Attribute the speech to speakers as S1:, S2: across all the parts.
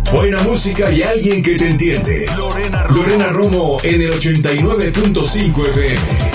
S1: Buena música y alguien que te entiende. Lorena Romo en el 89.5 FM.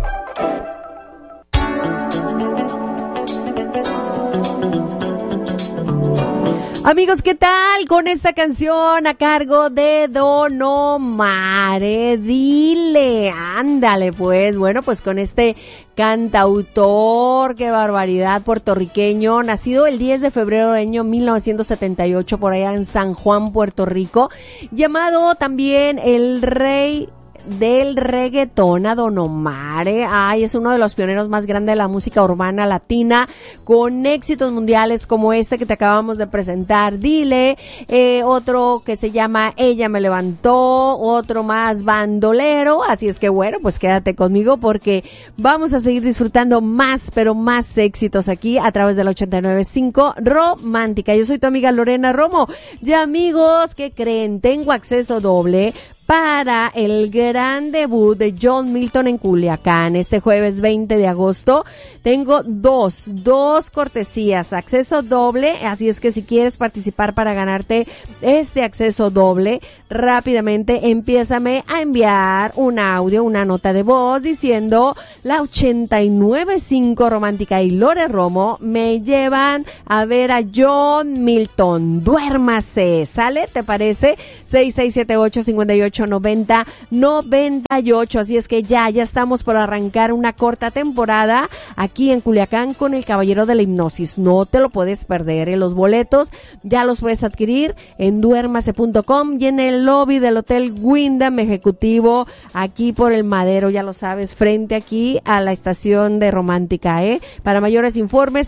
S2: Amigos, ¿qué tal con esta canción a cargo de Don Omar? Dile, ándale pues, bueno, pues con este cantautor, qué barbaridad, puertorriqueño, nacido el 10 de febrero del año 1978 por allá en San Juan, Puerto Rico, llamado también el rey del reggaetón, a Don Omar. Ay, es uno de los pioneros más grandes de la música urbana latina, con éxitos mundiales como este que te acabamos de presentar, Dile, otro que se llama Ella me levantó, otro más bandolero, así es que bueno, pues quédate conmigo porque vamos a seguir disfrutando más, pero más éxitos aquí a través del 89.5 Romántica. Yo soy tu amiga Lorena Romo. Y amigos, ¿qué creen? Tengo acceso doble para el gran debut de John Milton en Culiacán este jueves 20 de agosto. Tengo dos cortesías, acceso doble, así es que si quieres participar para ganarte este acceso doble, rápidamente empiézame a enviar un audio, una nota de voz diciendo la 89.5 Romántica y Lore Romo me llevan a ver a John Milton. Duérmase, ¿sale? ¿Te parece? 6678-5890-98. Así es que ya estamos por arrancar una corta temporada aquí en Culiacán con el Caballero de la Hipnosis. No te lo puedes perder, ¿eh? Los boletos ya los puedes adquirir en duérmase.com y en el lobby del Hotel Wyndham Ejecutivo, aquí por el Madero, ya lo sabes, frente aquí a la estación de Romántica, ¿eh? Para mayores informes,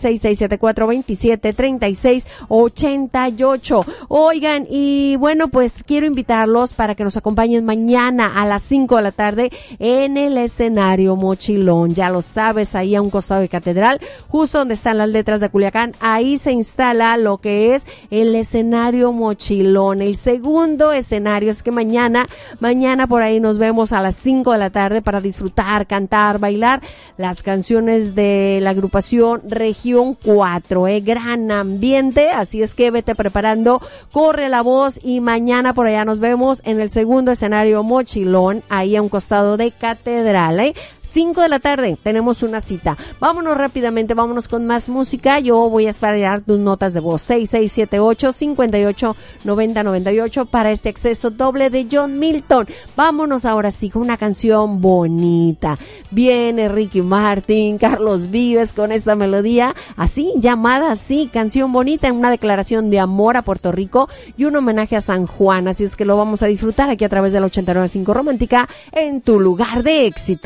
S2: 6674-273688. Oigan, y bueno, pues quiero invitarlos para que nos acompañen mañana a las 5 de la tarde en el escenario Mochilón. Ya lo sabes, ahí a un costado de Catedral, justo donde están las letras de Culiacán, ahí se instala lo que es el escenario Mochilón, el segundo escenario. Es que mañana por ahí nos vemos a las 5 de la tarde para disfrutar, cantar, bailar las canciones de la agrupación Región 4, gran ambiente, así es que vete preparando, corre la voz y mañana por allá nos vemos en el segundo escenario Mochilón, ahí a un costado de Catedral, 5 de la tarde, tenemos una cita. Vámonos rápidamente, vámonos con más música. Yo voy a esperar tus notas de voz, 6678-589098 para este acceso doble de John Milton. Vámonos ahora sí con una canción bonita. Viene Ricky Martin, Carlos Vives con esta melodía, así, llamada así, canción bonita, en una declaración de amor a Puerto Rico y un homenaje a San Juan. Así es que lo vamos a disfrutar aquí a través del 89.5 Romántica en tu lugar de éxito.